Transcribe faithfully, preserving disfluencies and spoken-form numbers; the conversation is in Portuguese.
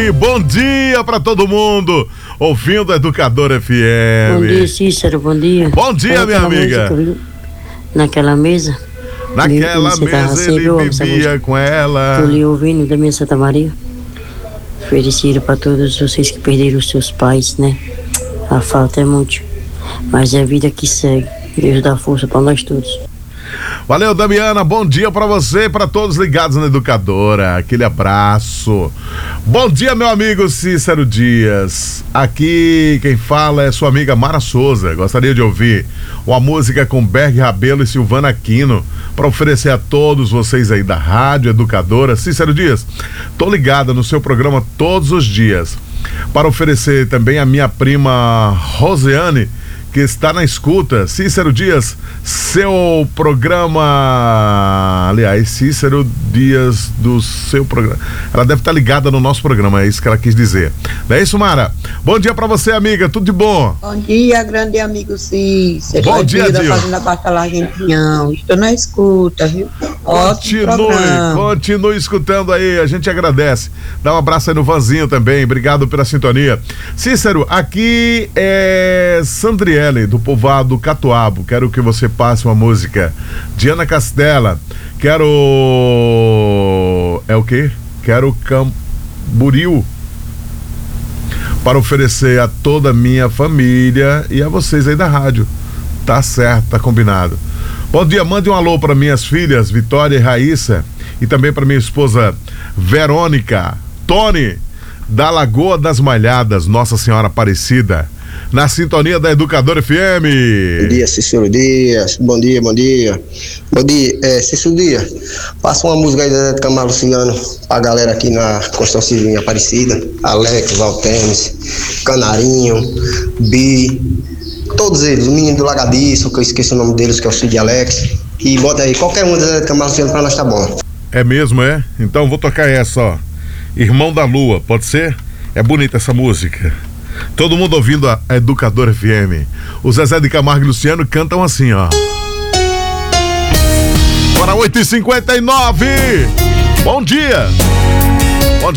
aí, bom dia pra todo mundo ouvindo a Educadora F M. Bom dia, Cícero, bom dia. Bom dia, minha amiga. Música, naquela mesa. Naquela mesa ele bebia com ela. Tô lhe ouvindo da minha Santa Maria. Oferecido para todos vocês que perderam os seus pais, né? A falta é muito, mas é a vida que segue. Deus dá força para nós todos. Valeu, Damiana, bom dia pra você e pra todos ligados na Educadora, aquele abraço. Bom dia, meu amigo Cícero Dias. Aqui quem fala é sua amiga Mara Souza. Gostaria de ouvir uma música com Berg Rabelo e Silvana Aquino para oferecer a todos vocês aí da Rádio Educadora. Cícero Dias, tô ligada no seu programa todos os dias para oferecer também a minha prima Rosiane, que está na escuta. Cícero Dias, seu programa, aliás, Cícero Dias do seu programa, ela deve estar ligada no nosso programa, é isso que ela quis dizer. Não é isso, Mara? Bom dia pra você, amiga, tudo de bom? Bom dia, grande amigo Cícero. Bom dia, Dio. Fazendo Bacalhau Pinhão. Estou na escuta, viu? Ótimo Continue, continue escutando aí, a gente agradece. Dá um abraço aí no Vanzinho também, obrigado pela sintonia. Cícero, aqui é Sandriele, do povoado Catuabo. Quero que você passe uma música. Diana Castela, quero... é o quê? Quero Camboriú, para oferecer a toda a minha família e a vocês aí da rádio. Tá certo, tá combinado. Bom dia, mande um alô para minhas filhas Vitória e Raíssa e também para minha esposa Verônica, Tony, da Lagoa das Malhadas, Nossa Senhora Aparecida, na sintonia da Educadora F M. Bom dia, Cícero Dias. Bom dia, bom dia. Bom dia, é, Cícero Dias. Passa uma música aí da Camargo Luciano pra galera aqui na Construção Civil em Aparecida. Alex, Valtenes, Canarinho, Bi, todos eles, o menino do Lagadiço, que eu esqueci o nome deles, que é o Cid Alex. E bota aí, qualquer um da Camargo Luciano pra nós tá bom. É mesmo, é? Então vou tocar essa, ó. Irmão da Lua, pode ser? É bonita essa música. Todo mundo ouvindo a Educadora F M. O Zezé de Camargo e Luciano cantam assim, ó. Para oito e cinquenta e nove. Bom dia. Bom dia.